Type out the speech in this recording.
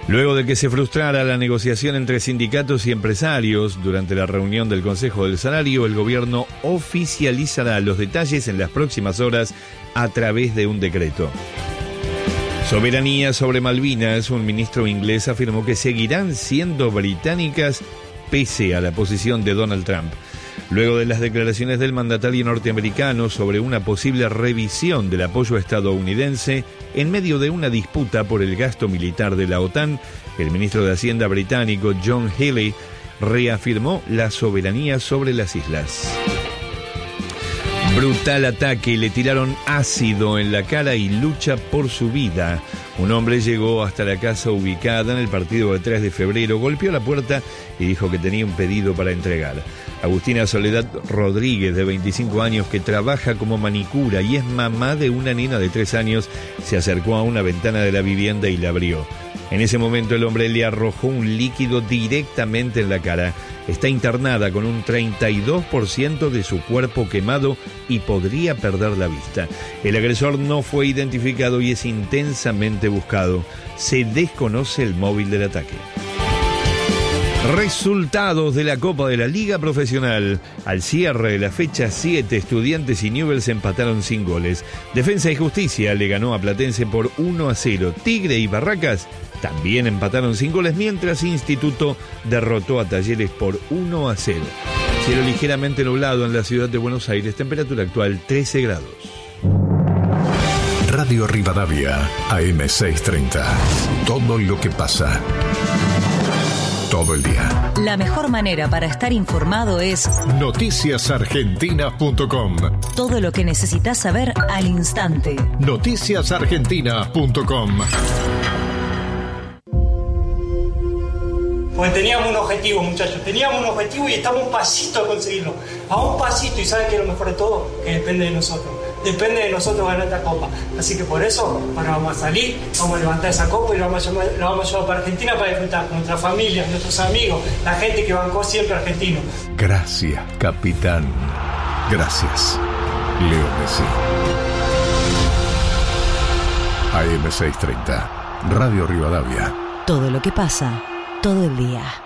Luego de que se frustrara la negociación entre sindicatos y empresarios durante la reunión del Consejo del Salario, el gobierno oficializará los detalles en las próximas horas a través de un decreto. Soberanía sobre Malvinas. Un ministro inglés afirmó que seguirán siendo británicas pese a la posición de Donald Trump. Luego de las declaraciones del mandatario norteamericano sobre una posible revisión del apoyo estadounidense en medio de una disputa por el gasto militar de la OTAN, el ministro de Hacienda británico John Healey reafirmó la soberanía sobre las islas. Brutal ataque, le tiraron ácido en la cara y lucha por su vida. Un hombre llegó hasta la casa ubicada en el partido de 3 de febrero, golpeó la puerta y dijo que tenía un pedido para entregar. Agustina Soledad Rodríguez, de 25 años, que trabaja como manicura y es mamá de una nena de 3 años, se acercó a una ventana de la vivienda y la abrió. En ese momento el hombre le arrojó un líquido directamente en la cara. Está internada con un 32% de su cuerpo quemado y podría perder la vista. El agresor no fue identificado y es intensamente buscado. Se desconoce el móvil del ataque. Resultados de la Copa de la Liga Profesional. Al cierre de la fecha 7, Estudiantes y Newell's empataron sin goles. Defensa y Justicia le ganó a Platense por 1-0. Tigre y Barracas también empataron sin goles, mientras Instituto derrotó a Talleres por 1-0. Cielo ligeramente nublado en la ciudad de Buenos Aires, temperatura actual 13 grados. Radio Rivadavia, AM630. Todo lo que pasa. Todo el día. La mejor manera para estar informado es noticiasargentinas.com. Todo lo que necesitas saber al instante. Noticiasargentinas.com. Porque teníamos un objetivo, muchachos, teníamos un objetivo y estamos un pasito a conseguirlo. A un pasito, y ¿sabes qué es lo mejor de todo? Que depende de nosotros. Depende de nosotros ganar esta copa. Así que por eso, ahora vamos a salir, vamos a levantar esa copa y la vamos a llevar para Argentina para disfrutar con nuestra familia, nuestros amigos, la gente que bancó siempre argentino. Gracias, capitán. Gracias, Leo Messi. AM630, Radio Rivadavia. Todo lo que pasa, todo el día.